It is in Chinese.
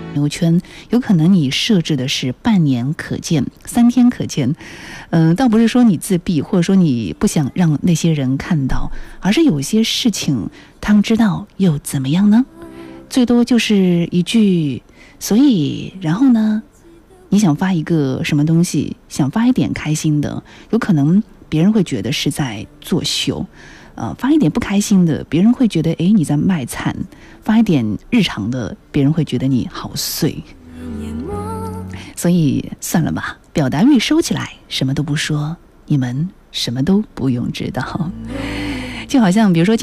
朋友圈，有可能你设置的是半年可见、3天可见，倒不是说你自闭，或者说你不想让那些人看到，而是有些事情他们知道又怎么样呢？最多就是一句所以，然后呢，你想发一个什么东西，想发一点开心的，有可能别人会觉得是在作秀。发一点不开心的，别人会觉得你在卖惨；发一点日常的，别人会觉得你好碎。所以算了吧，表达欲收起来，什么都不说，你们什么都不用知道。就好像比如说